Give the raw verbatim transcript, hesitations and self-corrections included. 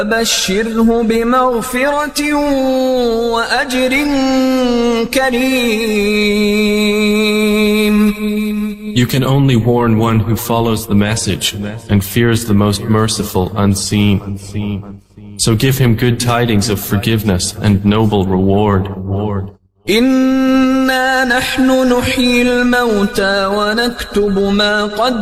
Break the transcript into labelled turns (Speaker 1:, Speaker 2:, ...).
Speaker 1: فبشره بمغفرة وأجر كريم.
Speaker 2: You can only warn one who follows the message and fears the most merciful unseen. So give him good tidings of forgiveness and noble reward.
Speaker 1: إنا نحن نحيي الموتى ونكتب ما قدموا